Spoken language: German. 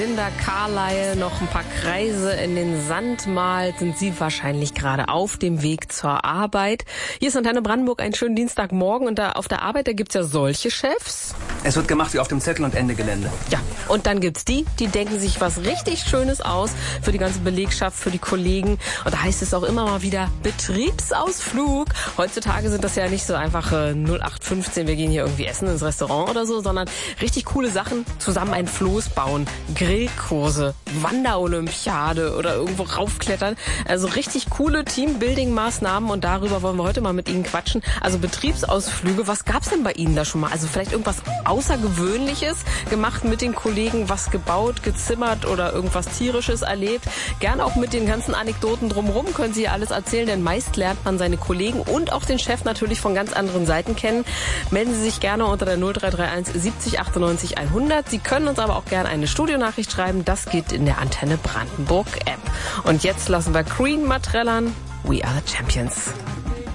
Linda Carlisle noch ein paar Kreise in den Sand malt, sind Sie wahrscheinlich gerade auf dem Weg zur Arbeit. Hier ist Antenne Brandenburg, einen schönen Dienstagmorgen und da auf der Arbeit, da gibt's ja solche Chefs. Es wird gemacht wie auf dem Zettel und Ende Gelände. Ja, und dann gibt's die denken sich was richtig Schönes aus für die ganze Belegschaft, für die Kollegen. Und da heißt es auch immer mal wieder Betriebsausflug. Heutzutage sind das ja nicht so einfach 0815, wir gehen hier irgendwie essen ins Restaurant oder so, sondern richtig coole Sachen, zusammen ein Floß bauen, Grillkurse, Wanderolympiade oder irgendwo raufklettern. Also richtig coole Teambuilding-Maßnahmen und darüber wollen wir heute mal mit Ihnen quatschen. Also Betriebsausflüge, was gab's denn bei Ihnen da schon mal? Also vielleicht irgendwas Außergewöhnliches gemacht mit den Kollegen, was gebaut, gezimmert oder irgendwas Tierisches erlebt. Gern auch mit den ganzen Anekdoten drumherum können Sie alles erzählen, denn meist lernt man seine Kollegen und auch den Chef natürlich von ganz anderen Seiten kennen. Melden Sie sich gerne unter der 0331 70 98 100. Sie können uns aber auch gerne eine Studionachricht schreiben. Das geht in der Antenne Brandenburg App. Und jetzt lassen wir Queen mal trällern. We are the champions.